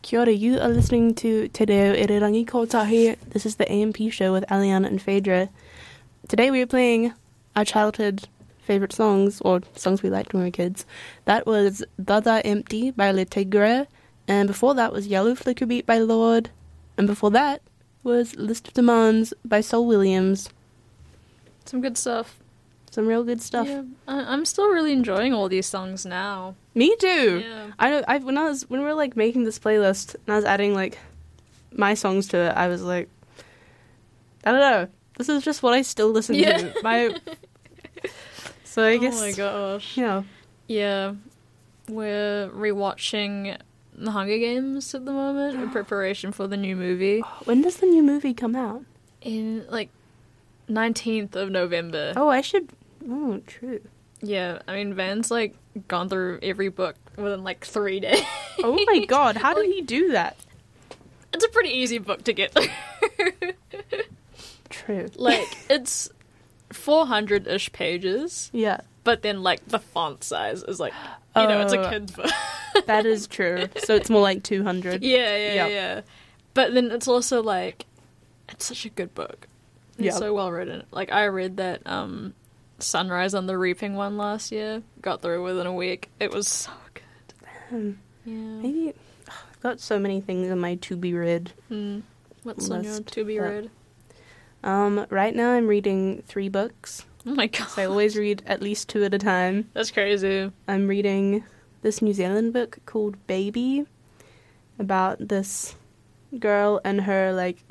Kia ora, you are listening to Te Reo Irirangi Kotahi. This is the AMP show with Aliana and Phaedra. Today we are playing our childhood favourite songs, or songs we liked when we were kids. That was Dada Empty by Le Tigre, and before that was Yellow Flicker Beat by Lorde, and before that was List of Demands by Sol Williams. Some good stuff. Some real good stuff. Yeah, I'm still really enjoying all these songs now. Me too. Yeah. I know. When we were like making this playlist and I was adding like my songs to it, I was like, I don't know. This is just what I still listen to. So I guess. Oh my gosh. Yeah. Yeah. We're rewatching The Hunger Games at the moment in preparation for the new movie. When does the new movie come out? In like 19th of November. Oh, I should. Oh, true. Yeah, I mean, Van's like gone through every book within like 3 days. Oh my god, how did he do that? It's a pretty easy book to get through. True. Like, it's 400-ish pages. Yeah. But then, like, the font size is like, it's a kid's book. That is true. So it's more like 200. Yeah. But then it's also like, it's such a good book. It's so well written. Like, I read that Sunrise on the Reaping one last year. Got through within a week. It was so good. Yeah. Maybe I've got so many things in my to be read. What's on your to be read? Right now I'm reading 3 books. Oh my god. So I always read at least 2 at a time. That's crazy. I'm reading this New Zealand book called Baby, about this girl and her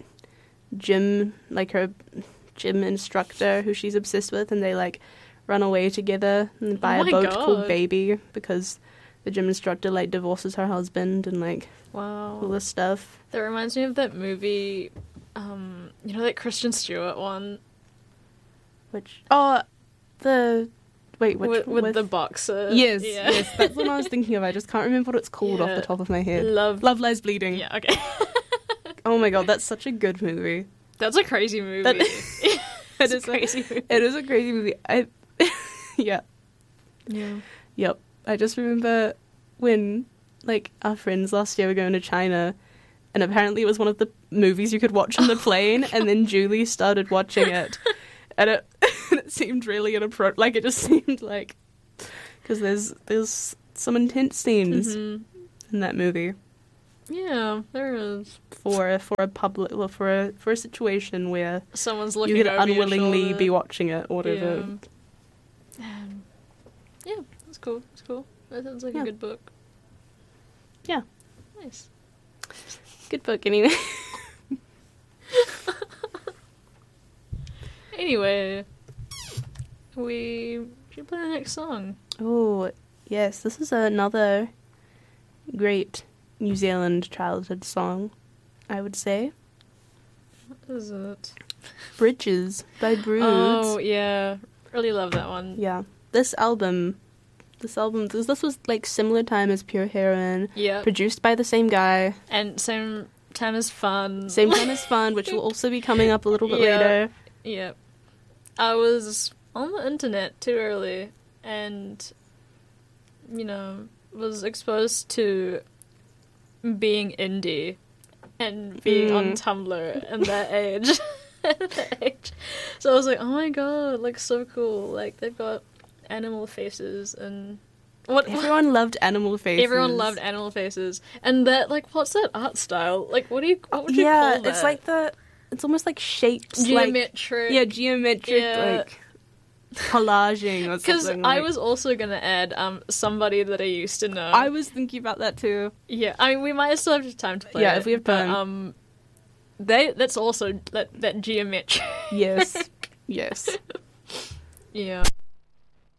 her gym instructor who she's obsessed with, and they like run away together and buy a boat called Baby because the gym instructor like divorces her husband and like all this stuff. That reminds me of that movie, that Kristen Stewart one. Which with the boxer. Yes, that's what I was thinking of. I just can't remember what it's called off the top of my head. Love Lies Bleeding. Yeah, okay. Oh my god, that's such a good movie. That's a crazy movie. It is crazy. It is a crazy movie. Yeah. Yep. I just remember when our friends last year were going to China, and apparently it was one of the movies you could watch on the plane, and then Julie started watching it, and it seemed really inappropriate. Like, it just seemed like, because there's some intense scenes in that movie. Yeah, there is. For a situation where someone's looking you could over unwillingly your shoulder. be watching it or whatever. Yeah, that's cool. It's cool. That sounds like a good book. Yeah. Nice. Good book, anyway. Anyway, we should play the next song. Oh, yes. This is another great New Zealand childhood song, I would say. What is it? Bridges by Broods. Oh, yeah. Really love that one. Yeah. This album, this was similar time as Pure Heroine. Yeah. Produced by the same guy. And same time as Fun. Same time as Fun, which will also be coming up a little bit later. Yeah. I was on the internet too early and, was exposed to being indie and being on Tumblr and that age. So I was like, oh my god, so cool. They've got animal faces and everyone loved animal faces. Everyone loved animal faces. And that, what's that art style? What would you call that? Yeah, it's almost like shapes. Geometric. Geometric, collaging or something. Because I was also going to add somebody that I used to know. I was thinking about that too. Yeah, I mean, we might still have time to play it. Yeah, if we have time. That's also that geometric. Yes. Yes. Yeah.